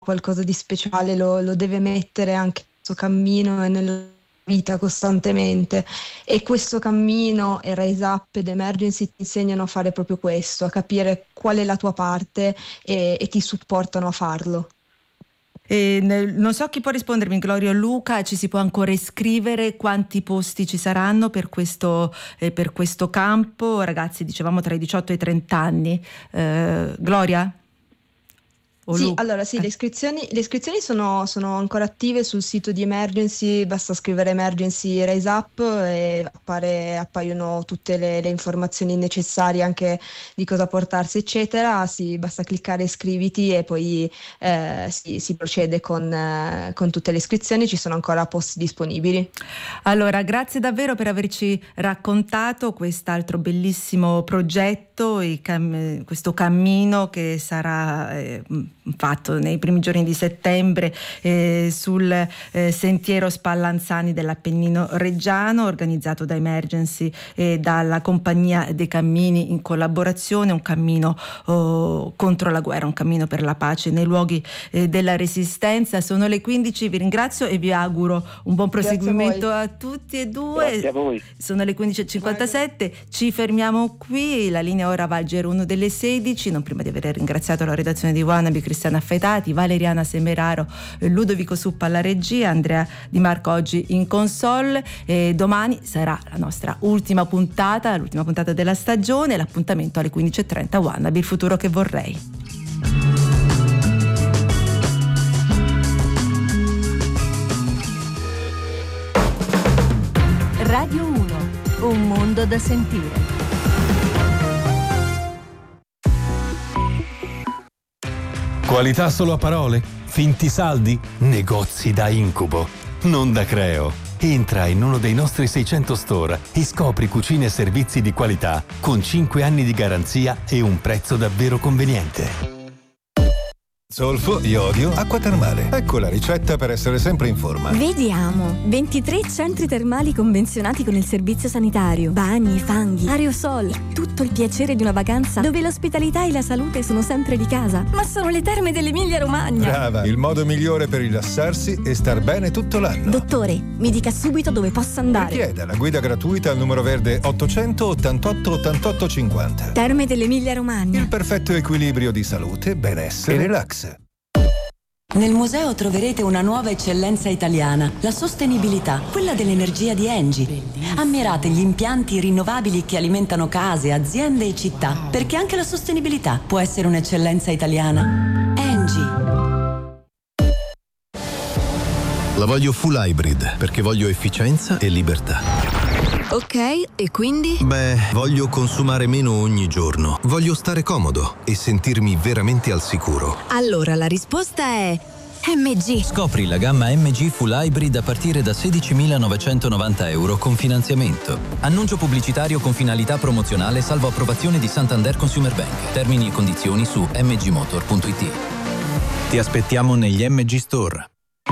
qualcosa di speciale, lo deve mettere anche nel suo cammino e nella vita costantemente, e questo cammino e Rise Up ed Emergency ti insegnano a fare proprio questo, a capire qual è la tua parte e ti supportano a farlo. Non so chi può rispondermi, Gloria o Luca, ci si può ancora iscrivere? Quanti posti ci saranno per questo campo? Ragazzi, dicevamo tra i 18 e i 30 anni. Gloria? Sì, allora sì, le iscrizioni sono ancora attive sul sito di Emergency, basta scrivere Emergency Rise Up e appaiono tutte le informazioni necessarie anche di cosa portarsi, eccetera. Sì, basta cliccare iscriviti e poi si procede con tutte le iscrizioni, ci sono ancora posti disponibili. Allora, grazie davvero per averci raccontato quest'altro bellissimo progetto, questo cammino che sarà fatto nei primi giorni di settembre sul sentiero Spallanzani dell'Appennino Reggiano, organizzato da Emergency e dalla Compagnia dei Cammini in collaborazione, un cammino contro la guerra, un cammino per la pace nei luoghi della resistenza. Sono le 15, vi ringrazio e vi auguro un buon proseguimento a tutti e due. Grazie a voi. Sono le 15.57, ci fermiamo qui, la linea ora va al GR1 delle 16, non prima di aver ringraziato la redazione di Wannabe, Cristiana Affetati, Valeriana Semeraro, Ludovico Suppa alla regia, Andrea Di Marco oggi in console. Domani sarà la nostra l'ultima puntata della stagione, l'appuntamento alle 15.30, Wannabe, il futuro che vorrei. Radio 1, un mondo da sentire. Qualità solo a parole? Finti saldi? Negozi da incubo? Non da Creo. Entra in uno dei nostri 600 store e scopri cucine e servizi di qualità con 5 anni di garanzia e un prezzo davvero conveniente. Zolfo, iodio, acqua termale. Ecco la ricetta per essere sempre in forma. Vediamo. 23 centri termali convenzionati con il servizio sanitario. Bagni, fanghi, aerosol. Tutto il piacere di una vacanza dove l'ospitalità e la salute sono sempre di casa. Ma sono le terme dell'Emilia Romagna. Brava, il modo migliore per rilassarsi e star bene tutto l'anno. Dottore, mi dica subito dove posso andare. Richieda la guida gratuita al numero verde 888 88 50. Terme dell'Emilia Romagna. Il perfetto equilibrio di salute, benessere e relax. Nel museo troverete una nuova eccellenza italiana, la sostenibilità, quella dell'energia di Engie. Ammirate gli impianti rinnovabili che alimentano case, aziende e città, perché anche la sostenibilità può essere un'eccellenza italiana. Engie. La voglio full hybrid, perché voglio efficienza e libertà. Ok, e quindi? Beh, voglio consumare meno ogni giorno. Voglio stare comodo e sentirmi veramente al sicuro. Allora la risposta è MG. Scopri la gamma MG Full Hybrid a partire da 16.990 euro con finanziamento. Annuncio pubblicitario con finalità promozionale salvo approvazione di Santander Consumer Bank. Termini e condizioni su mgmotor.it. Ti aspettiamo negli MG Store.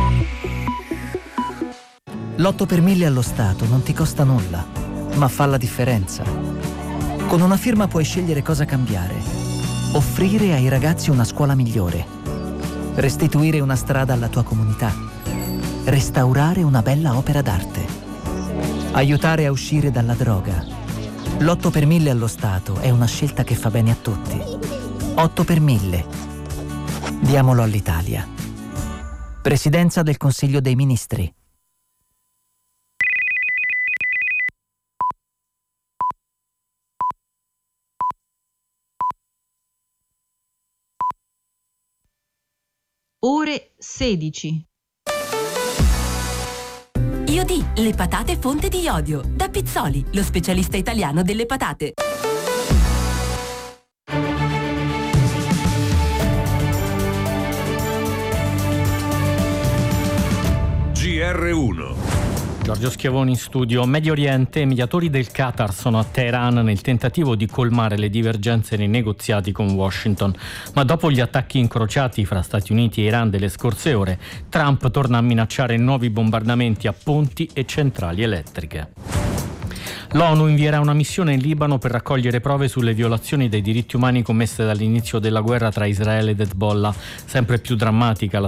L'8 per 1000 allo Stato non ti costa nulla, ma fa la differenza. Con una firma puoi scegliere cosa cambiare. Offrire ai ragazzi una scuola migliore. Restituire una strada alla tua comunità. Restaurare una bella opera d'arte. Aiutare a uscire dalla droga. L'8 per 1000 allo Stato è una scelta che fa bene a tutti. 8 per 1000. Diamolo all'Italia. Presidenza del Consiglio dei Ministri. Ore 16. Iodi, le patate fonte di iodio. Da Pizzoli, lo specialista italiano delle patate. GR1. Giorgio Schiavoni in studio. Medio Oriente, i mediatori del Qatar sono a Teheran nel tentativo di colmare le divergenze nei negoziati con Washington. Ma dopo gli attacchi incrociati fra Stati Uniti e Iran delle scorse ore, Trump torna a minacciare nuovi bombardamenti a ponti e centrali elettriche. L'ONU invierà una missione in Libano per raccogliere prove sulle violazioni dei diritti umani commesse dall'inizio della guerra tra Israele ed Hezbollah. Sempre più drammatica la